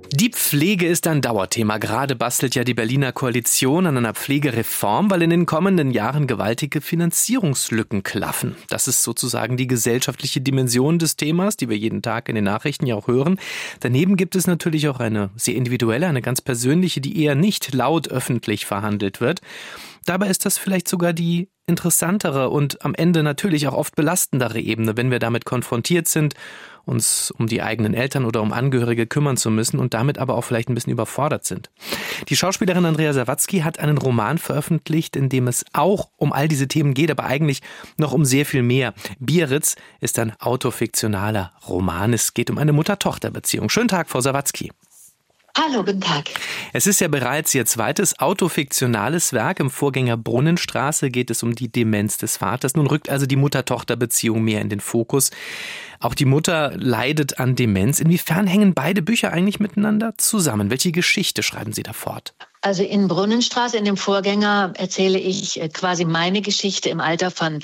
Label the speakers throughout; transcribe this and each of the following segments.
Speaker 1: Die Pflege ist ein Dauerthema. Gerade bastelt ja die Berliner Koalition an einer Pflegereform, weil in den kommenden Jahren gewaltige Finanzierungslücken klaffen. Das ist sozusagen die gesellschaftliche Dimension des Themas, die wir jeden Tag in den Nachrichten ja auch hören. Daneben gibt es natürlich auch eine sehr individuelle, eine ganz persönliche, die eher nicht laut öffentlich verhandelt wird. Dabei ist das vielleicht sogar die interessantere und am Ende natürlich auch oft belastendere Ebene, wenn wir damit konfrontiert sind, uns um die eigenen Eltern oder um Angehörige kümmern zu müssen und damit aber auch vielleicht ein bisschen überfordert sind. Die Schauspielerin Andrea Sawatzki hat einen Roman veröffentlicht, in dem es auch um all diese Themen geht, aber eigentlich noch um sehr viel mehr. Biarritz ist ein autofiktionaler Roman. Es geht um eine Mutter-Tochter-Beziehung. Schönen Tag, Frau Sawatzki.
Speaker 2: Hallo, guten Tag.
Speaker 1: Es ist ja bereits Ihr zweites autofiktionales Werk. Im Vorgänger Brunnenstraße geht es um die Demenz des Vaters. Nun rückt also die Mutter-Tochter-Beziehung mehr in den Fokus. Auch die Mutter leidet an Demenz. Inwiefern hängen beide Bücher eigentlich miteinander zusammen? Welche Geschichte schreiben Sie da fort?
Speaker 2: Also in Brunnenstraße, in dem Vorgänger, erzähle ich quasi meine Geschichte im Alter von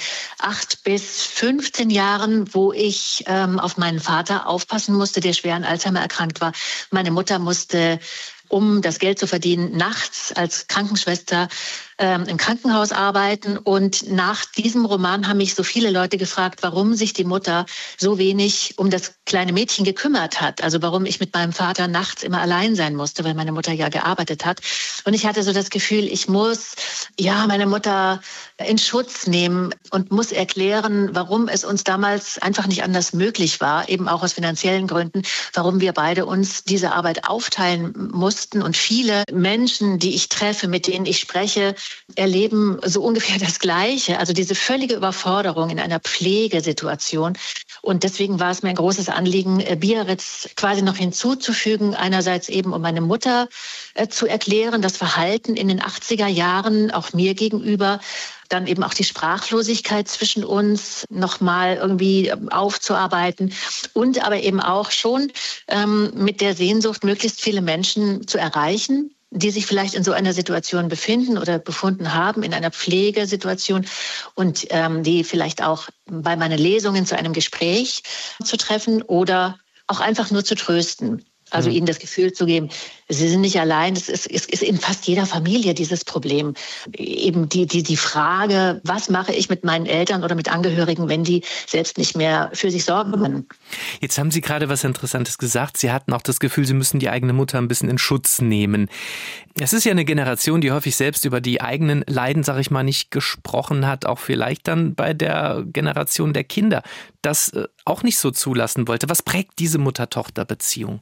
Speaker 2: 8 bis 15 Jahren, wo ich auf meinen Vater aufpassen musste, der schwer an Alzheimer erkrankt war. Meine Mutter musste, um das Geld zu verdienen, nachts als Krankenschwester im Krankenhaus arbeiten. Und nach diesem Roman haben mich so viele Leute gefragt, warum sich die Mutter so wenig um das kleine Mädchen gekümmert hat. Also warum ich mit meinem Vater nachts immer allein sein musste, weil meine Mutter ja gearbeitet hat. Und ich hatte so das Gefühl, ich muss meine Mutter in Schutz nehmen und muss erklären, warum es uns damals einfach nicht anders möglich war, eben auch aus finanziellen Gründen, warum wir beide uns diese Arbeit aufteilen mussten. Und viele Menschen, die ich treffe, mit denen ich spreche, erleben so ungefähr das Gleiche. Also diese völlige Überforderung in einer Pflegesituation. Und deswegen war es mir ein großes Anliegen, Biarritz quasi noch hinzuzufügen. Einerseits eben, um meine Mutter zu erklären, das Verhalten in den 80er Jahren, auch mir gegenüber, dann eben auch die Sprachlosigkeit zwischen uns nochmal irgendwie aufzuarbeiten und aber eben auch schon mit der Sehnsucht, möglichst viele Menschen zu erreichen, die sich vielleicht in so einer Situation befinden oder befunden haben, in einer Pflegesituation und die vielleicht auch bei meinen Lesungen zu einem Gespräch zu treffen oder auch einfach nur zu trösten. Also ihnen das Gefühl zu geben, sie sind nicht allein. Es ist in fast jeder Familie dieses Problem. Eben die Frage, was mache ich mit meinen Eltern oder mit Angehörigen, wenn die selbst nicht mehr für sich sorgen können.
Speaker 1: Jetzt haben Sie gerade was Interessantes gesagt. Sie hatten auch das Gefühl, Sie müssen die eigene Mutter ein bisschen in Schutz nehmen. Es ist ja eine Generation, die häufig selbst über die eigenen Leiden, sag ich mal, nicht gesprochen hat. Auch vielleicht dann bei der Generation der Kinder das auch nicht so zulassen wollte. Was prägt diese Mutter-Tochter-Beziehung?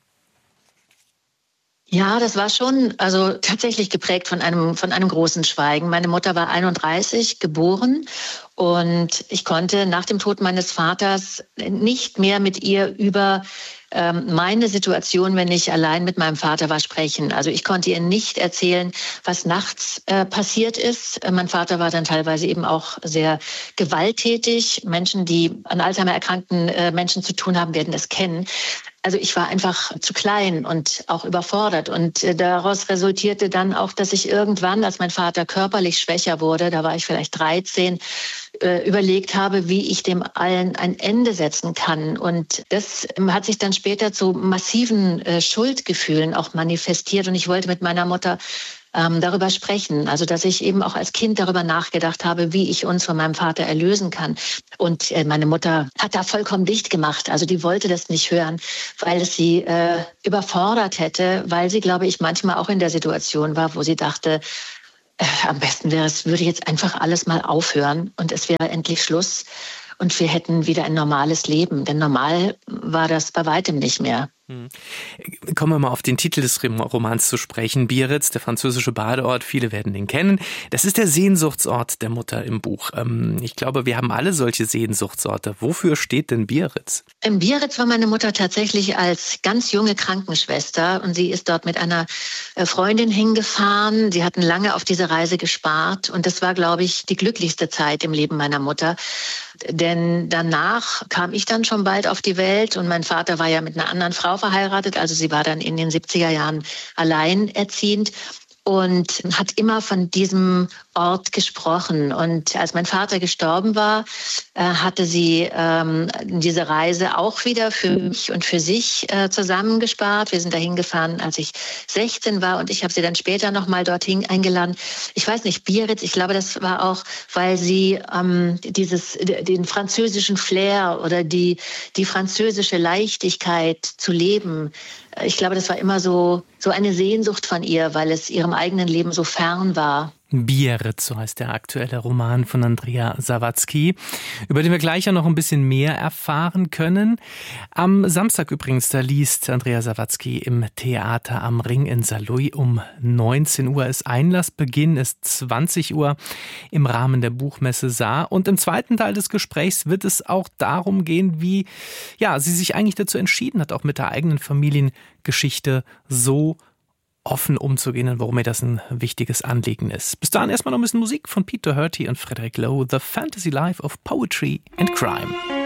Speaker 2: Ja, das war schon tatsächlich geprägt von einem großen Schweigen. Meine Mutter war 31 geboren und ich konnte nach dem Tod meines Vaters nicht mehr mit ihr über meine Situation, wenn ich allein mit meinem Vater war, sprechen. Also ich konnte ihr nicht erzählen, was nachts passiert ist. Mein Vater war dann teilweise eben auch sehr gewalttätig. Menschen, die an Alzheimer erkrankten Menschen zu tun haben, werden das kennen. Also ich war einfach zu klein und auch überfordert. Und daraus resultierte dann auch, dass ich irgendwann, als mein Vater körperlich schwächer wurde, da war ich vielleicht 13, überlegt habe, wie ich dem allen ein Ende setzen kann. Und das hat sich dann später zu massiven Schuldgefühlen auch manifestiert. Und ich wollte mit meiner Mutter darüber sprechen. Also dass ich eben auch als Kind darüber nachgedacht habe, wie ich uns von meinem Vater erlösen kann. Und meine Mutter hat da vollkommen dicht gemacht. Also die wollte das nicht hören, weil es sie überfordert hätte, weil sie, glaube ich, manchmal auch in der Situation war, wo sie dachte, am besten würde jetzt einfach alles mal aufhören und es wäre endlich Schluss und wir hätten wieder ein normales Leben. Denn normal war das bei weitem nicht mehr.
Speaker 1: Kommen wir mal auf den Titel des Romans zu sprechen. Biarritz, der französische Badeort, viele werden ihn kennen. Das ist der Sehnsuchtsort der Mutter im Buch. Ich glaube, wir haben alle solche Sehnsuchtsorte. Wofür steht denn Biarritz?
Speaker 2: In Biarritz war meine Mutter tatsächlich als ganz junge Krankenschwester und sie ist dort mit einer Freundin hingefahren. Sie hatten lange auf diese Reise gespart und das war, glaube ich, die glücklichste Zeit im Leben meiner Mutter. Denn danach kam ich dann schon bald auf die Welt und mein Vater war ja mit einer anderen Frau verheiratet. Also sie war dann in den 70er Jahren alleinerziehend. und hat immer von diesem Ort gesprochen. Und als mein Vater gestorben war, hatte sie diese Reise auch wieder für mich und für sich zusammengespart. Wir sind dahin gefahren, als ich 16 war, und ich habe sie dann später nochmal dorthin eingeladen. Ich weiß nicht, Biarritz, ich glaube, das war auch, weil sie den französischen Flair oder die französische Leichtigkeit zu leben, ich glaube, das war immer so eine Sehnsucht von ihr, weil es ihrem eigenen Leben so fern war.
Speaker 1: Biarritz, so heißt der aktuelle Roman von Andrea Sawatzki, über den wir gleich ja noch ein bisschen mehr erfahren können. Am Samstag übrigens, da liest Andrea Sawatzki im Theater am Ring in Saarlouis um 19 Uhr. Einlassbeginn ist 20 Uhr im Rahmen der Buchmesse Saar. Und im zweiten Teil des Gesprächs wird es auch darum gehen, wie sie sich eigentlich dazu entschieden hat, auch mit der eigenen Familiengeschichte so offen umzugehen und warum mir das ein wichtiges Anliegen ist. Bis dahin erstmal noch ein bisschen Musik von Peter Doherty und Frederick Lowe, The Fantasy Life of Poetry and Crime.